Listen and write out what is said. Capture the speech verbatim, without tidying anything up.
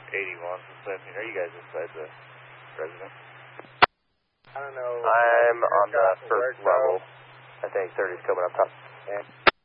eighty-one from seventeen. Are you guys inside the residence? I don't know. I'm on the first level. I think thirty's coming up top. Okay.